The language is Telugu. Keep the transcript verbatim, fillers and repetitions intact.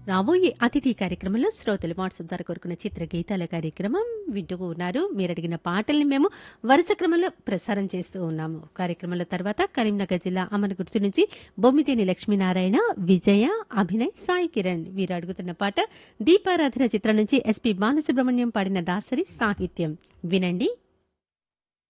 రాబోయే అతిథి కార్యక్రమంలో శ్రోతలు వాట్సాప్ ద్వారా కోరుకున్న చిత్ర గీతాల కార్యక్రమం వింటూ ఉన్నారు. మీరు అడిగిన పాటల్ని మేము వరుస క్రమంలో ప్రసారం చేస్తూ ఉన్నాము. కార్యక్రమంలో తర్వాత కరీంనగర్ జిల్లా అమనగుర్తు నుంచి బొమ్మిదేని లక్ష్మీనారాయణ, విజయ, అభినయ్, సాయి కిరణ్ వీరు అడుగుతున్న పాట దీపారాధన చిత్రం నుంచి ఎస్పి బాలసుబ్రహ్మణ్యం పాడిన దాసరి సాహిత్యం వినండి.